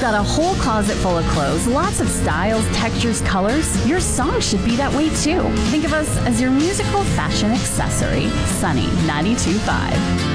got a whole closet full of clothes, lots of styles, textures, colors. Your song should be that way too. Think of us as your musical fashion accessory. Sunny 92.5.